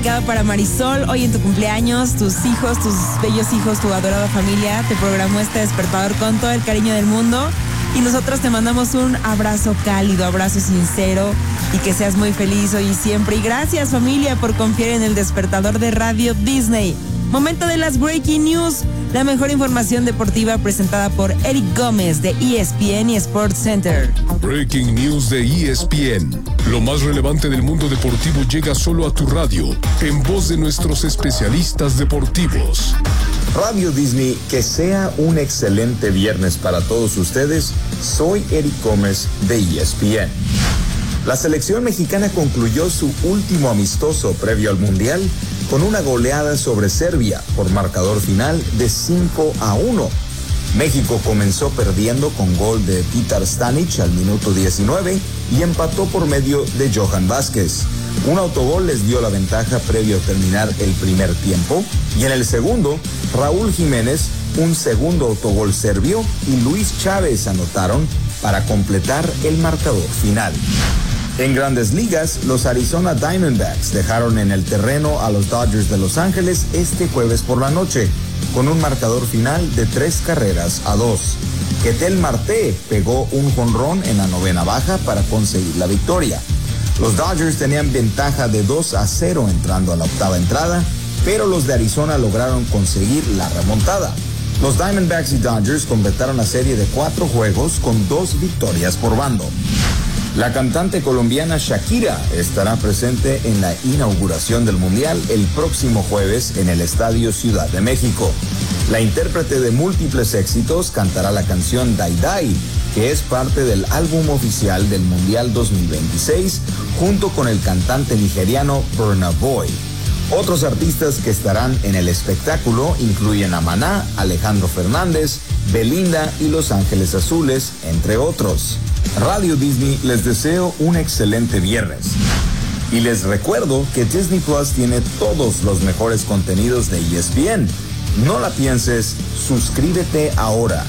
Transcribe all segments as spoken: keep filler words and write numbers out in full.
Para Marisol, hoy en tu cumpleaños, tus hijos, tus bellos hijos, tu adorada familia, te programó este despertador con todo el cariño del mundo y nosotros te mandamos un abrazo cálido, abrazo sincero y que seas muy feliz hoy y siempre. Y gracias, familia, por confiar en el despertador de Radio Disney. Momento de las Breaking News, la mejor información deportiva presentada por Eric Gómez de E S P N y Sports Center. Breaking News de E S P N. Lo más relevante del mundo deportivo llega solo a tu radio, en voz de nuestros especialistas deportivos. Radio Disney, que sea un excelente viernes para todos ustedes. Soy Eric Gómez de E S P N. La selección mexicana concluyó su último amistoso previo al Mundial con una goleada sobre Serbia por marcador final de cinco a uno. México comenzó perdiendo con gol de Petar Stanic al minuto diecinueve y empató por medio de Johan Vázquez. Un autogol les dio la ventaja previo a terminar el primer tiempo y en el segundo, Raúl Jiménez, un segundo autogol serbio y Luis Chávez anotaron para completar el marcador final. En Grandes Ligas, los Arizona Diamondbacks dejaron en el terreno a los Dodgers de Los Ángeles este jueves por la noche, con un marcador final de tres carreras a dos. Ketel Marte pegó un jonrón en la novena baja para conseguir la victoria. Los Dodgers tenían ventaja de dos a cero entrando a la octava entrada, pero los de Arizona lograron conseguir la remontada. Los Diamondbacks y Dodgers completaron la serie de cuatro juegos con dos victorias por bando. La cantante colombiana Shakira estará presente en la inauguración del Mundial el próximo jueves en el Estadio Ciudad de México. La intérprete de múltiples éxitos cantará la canción Dai Dai, que es parte del álbum oficial del Mundial dos mil veintiséis, junto con el cantante nigeriano Burna Boy. Otros artistas que estarán en el espectáculo incluyen a Maná, Alejandro Fernández, Belinda y Los Ángeles Azules, entre otros. Radio Disney les deseo un excelente viernes. Y les recuerdo que Disney Plus tiene todos los mejores contenidos de E S P N. No la pienses, suscríbete ahora.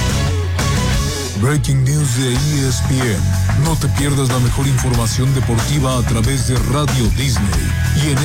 Breaking News de E S P N. No te pierdas la mejor información deportiva a través de Radio Disney y en